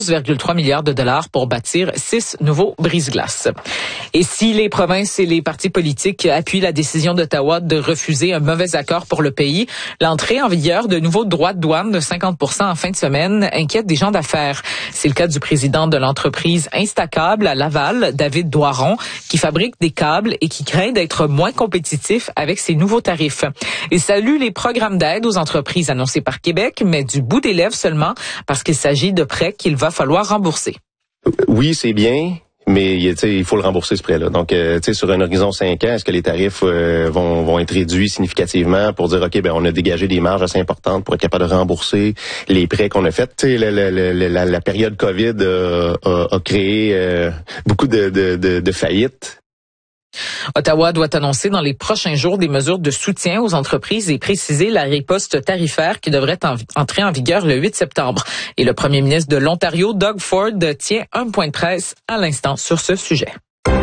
$11,3 milliards pour bâtir 6 nouveaux brise-glaces. Et si les provinces et les partis politiques appuient la décision d'Ottawa de refuser un mauvais accord pour le pays, l'entrée en vigueur de nouveaux droits de douane de 50% en fin de semaine inquiète des gens d'affaires. C'est le cas du président de l'entreprise Instacable à Laval, David Doiron, qui fabrique des câbles et qui craint d'être moins compétitif avec ces nouveaux tarifs. Il salue les programmes d'aide aux entreprises annoncés par Québec, mais du bout des lèvres seulement, parce qu'il s'agit de prêts qu'il va falloir rembourser. Oui, c'est bien, mais il faut le rembourser ce prêt-là. Donc, sur un horizon 5 ans, est-ce que les tarifs vont être réduits significativement pour dire, OK, on a dégagé des marges assez importantes pour être capable de rembourser les prêts qu'on a faits? La période COVID a créé beaucoup de faillites. Ottawa doit annoncer dans les prochains jours des mesures de soutien aux entreprises et préciser la riposte tarifaire qui devrait entrer en vigueur le 8 septembre. Et le premier ministre de l'Ontario, Doug Ford, tient un point de presse à l'instant sur ce sujet.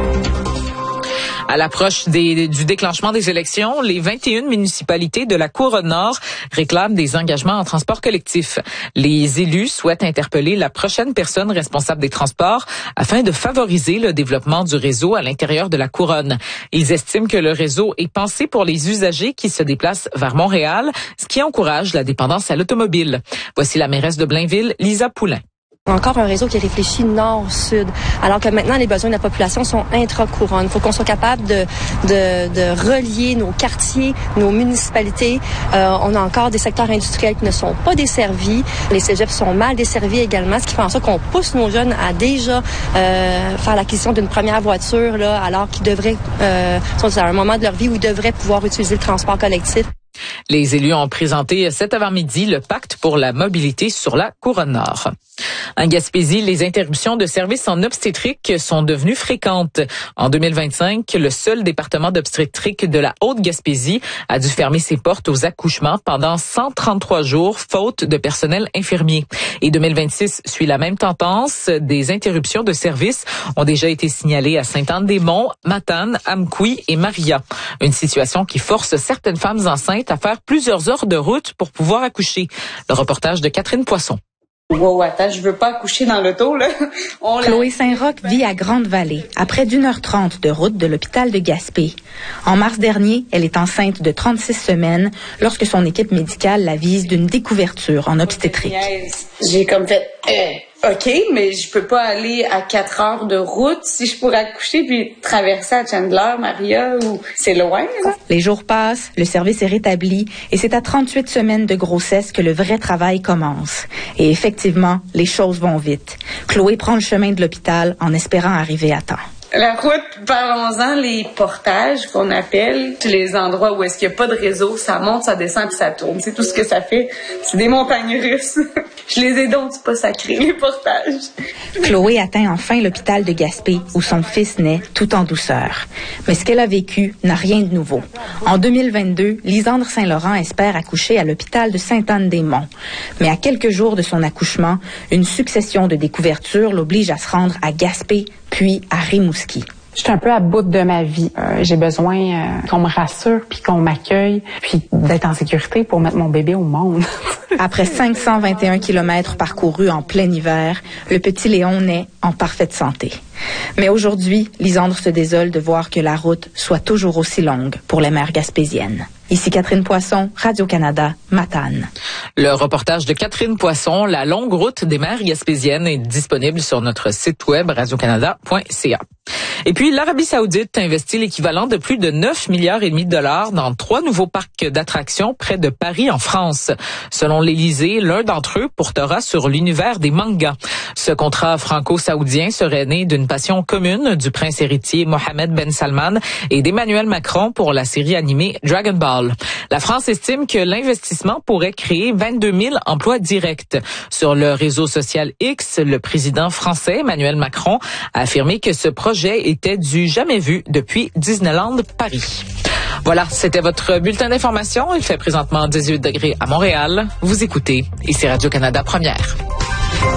À l'approche du déclenchement des élections, les 21 municipalités de la Couronne-Nord réclament des engagements en transport collectif. Les élus souhaitent interpeller la prochaine personne responsable des transports afin de favoriser le développement du réseau à l'intérieur de la Couronne. Ils estiment que le réseau est pensé pour les usagers qui se déplacent vers Montréal, ce qui encourage la dépendance à l'automobile. Voici la mairesse de Blainville, Lisa Poulin. Encore un réseau qui réfléchit nord-sud, alors que maintenant les besoins de la population sont intra-couronne. Il faut qu'on soit capable de relier nos quartiers, nos municipalités. On a encore des secteurs industriels qui ne sont pas desservis. Les cégeps sont mal desservis également, ce qui fait en sorte qu'on pousse nos jeunes à déjà faire l'acquisition d'une première voiture, là, alors qu'ils devraient, sont à un moment de leur vie où ils devraient pouvoir utiliser le transport collectif. Les élus ont présenté cet avant-midi le pacte pour la mobilité sur la Couronne-Nord. En Gaspésie, les interruptions de services en obstétrique sont devenues fréquentes. En 2025, le seul département d'obstétrique de la Haute-Gaspésie a dû fermer ses portes aux accouchements pendant 133 jours, faute de personnel infirmier. Et 2026 suit la même tendance. Des interruptions de services ont déjà été signalées à Sainte-Anne-des-Monts, Matane, Amqui et Maria. Une situation qui force certaines femmes enceintes à faire plusieurs heures de route pour pouvoir accoucher. Le reportage de Catherine Poisson. Wow, attends, je veux pas accoucher dans l'auto, là. Chloé Saint-Roch vit à Grande-Vallée, à près d'1h30 de route de l'hôpital de Gaspé. En mars dernier, elle est enceinte de 36 semaines lorsque son équipe médicale l'avise d'une découverture en obstétrique. J'ai comme fait, OK, mais je peux pas aller à 4 heures de route si je pourrais accoucher puis traverser à Chandler, Maria, ou c'est loin, là. Les jours passent, le service est rétabli et c'est à 38 semaines de grossesse que le vrai travail commence. Et effectivement, les choses vont vite. Chloé prend le chemin de l'hôpital en espérant arriver à temps. La route, parlons-en, les portages qu'on appelle, tous les endroits où est-ce qu'il n'y a pas de réseau, ça monte, ça descend puis ça tourne. C'est tout ce que ça fait. C'est des montagnes russes. Je les ai donc pas sacrés, les portages. Chloé atteint enfin l'hôpital de Gaspé où son fils naît tout en douceur. Mais ce qu'elle a vécu n'a rien de nouveau. En 2022, Lisandre Saint-Laurent espère accoucher à l'hôpital de Sainte-Anne-des-Monts. Mais à quelques jours de son accouchement, une succession de découvertures l'oblige à se rendre à Gaspé puis à Rimouski. Je suis un peu à bout de ma vie. J'ai besoin qu'on me rassure, puis qu'on m'accueille, puis d'être en sécurité pour mettre mon bébé au monde. Après 521 kilomètres parcourus en plein hiver, le petit Léon naît en parfaite santé. Mais aujourd'hui, Lisandre se désole de voir que la route soit toujours aussi longue pour les mères gaspésiennes. Ici Catherine Poisson, Radio-Canada, Matane. Le reportage de Catherine Poisson, la longue route des mères gaspésiennes, est disponible sur notre site web radiocanada.ca. Et puis, l'Arabie Saoudite investit l'équivalent de plus de 9,5 milliards dans 3 nouveaux parcs d'attractions près de Paris, en France. Selon l'Élysée, l'un d'entre eux portera sur l'univers des mangas. Ce contrat franco-saoudien serait né d'une passion commune du prince héritier Mohammed Ben Salman et d'Emmanuel Macron pour la série animée Dragon Ball. La France estime que l'investissement pourrait créer 22 000 emplois directs. Sur le réseau social X, le président français Emmanuel Macron a affirmé que ce projet était du jamais vu depuis Disneyland Paris. Voilà, c'était votre bulletin d'information. Il fait présentement 18 degrés à Montréal. Vous écoutez, ici Radio-Canada Première.